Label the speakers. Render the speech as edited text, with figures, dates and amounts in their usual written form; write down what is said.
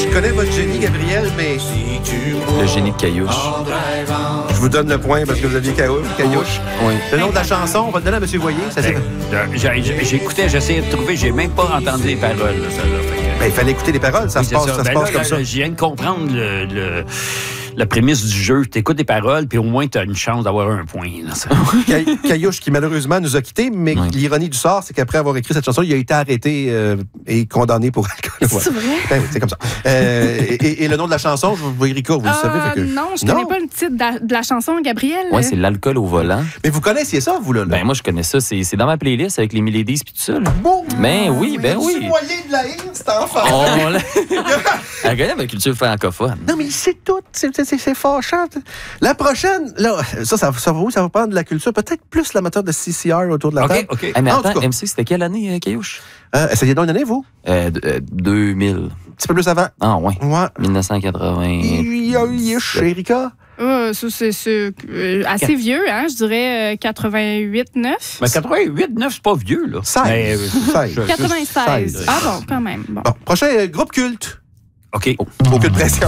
Speaker 1: connais votre génie, Gabriel, mais...
Speaker 2: Le génie de Caillouche.
Speaker 1: Je vous donne le point parce que vous aviez Caillouche.
Speaker 2: Oui.
Speaker 1: Le nom de la chanson, on va le donner à M. Voyer. Ça, c'est...
Speaker 3: J'écoutais, j'essayais de trouver, j'ai même pas entendu les paroles, là, celle-là.
Speaker 1: Il fallait écouter les paroles, ça se passe comme ça.
Speaker 3: Je viens de comprendre la prémisse du jeu. Tu écoutes les paroles, puis au moins, tu as une chance d'avoir un point.
Speaker 1: Caillouche, qui malheureusement nous a quittés, mais l'ironie du sort, c'est qu'après avoir écrit cette chanson, il a été arrêté et condamné pour alcool.
Speaker 4: C'est vrai?
Speaker 1: Ben, c'est comme ça. Et le nom de la chanson, Erika, vous le savez? Fait que...
Speaker 4: Non, je connais pas le titre de la chanson, Gabriel.
Speaker 2: Oui, c'est l'alcool au volant.
Speaker 1: Mais vous connaissiez ça, vous, là?
Speaker 2: Ben, moi, je connais ça. C'est dans ma playlist avec les Miladies puis tout ça, là.
Speaker 1: Bon,
Speaker 2: ben oui.
Speaker 1: Du moyen de la haine, cet enfant.
Speaker 2: Elle connaît ma culture francophone.
Speaker 1: Non, mais il sait tout. C'est fâchant. La prochaine, là, ça va prendre de la culture. Peut-être plus l'amateur de CCR autour de la table.
Speaker 3: OK.
Speaker 2: Mais attends, MC, c'était quelle année, Caillouche?
Speaker 1: Essayez donc une année, vous?
Speaker 2: 2000.
Speaker 1: Un petit peu plus avant.
Speaker 2: Ah, ouais.
Speaker 1: 1980. Erika?
Speaker 4: C'est assez vieux, hein? Je dirais 88-9.
Speaker 3: Mais 88-9, c'est pas vieux, là.
Speaker 1: 16.
Speaker 4: 96. Ah bon, quand même. Bon.
Speaker 1: Prochain groupe culte.
Speaker 3: OK.
Speaker 1: Aucune pression.